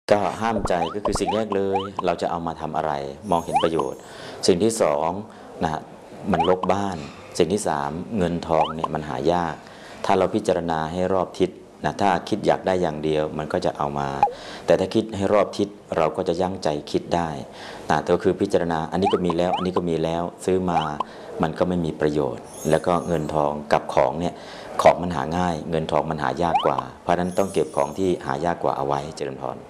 ก็ห้ามใจก็คือสิ่งแรกเลยเราจะเอามาทำอะไรมองเห็นประโยชน์ สิ่งที่สองนะมันรกบ้านสิ่งที่สามเงินทองเนี่ยมันหายากถ้าเราพิจารณาให้รอบทิศนะถ้าคิดอยากได้อย่างเดียวมันก็จะเอามาแต่ถ้าคิดให้รอบทิศเราก็จะยั้งใจคิดได้นะก็คือพิจารณาอันนี้ก็มีแล้วอันนี้ก็มีแล้วซื้อมามันก็ไม่มีประโยชน์แล้วก็เงินทองกับของเนี่ยของมันหาง่ายเงินทองมันหายากกว่าเพราะฉะนั้นต้องเก็บของที่หายากกว่าเอาไว้เจริญพร